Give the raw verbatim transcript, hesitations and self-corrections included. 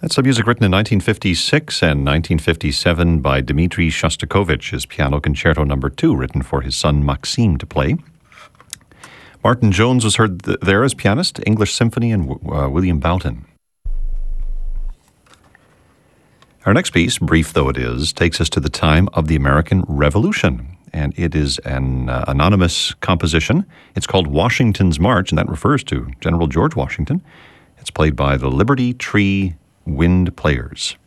That's some music written in nineteen fifty-six and nineteen fifty-seven by Dmitri Shostakovich, his Piano Concerto Number Two, written for his son Maxim to play. Martin Jones was heard th- there as pianist, English Symphony, and uh, William Boughton. Our next piece, brief though it is, takes us to the time of the American Revolution, and it is an uh, anonymous composition. It's called Washington's March, and that refers to General George Washington. It's played by the Liberty Tree Wind Players.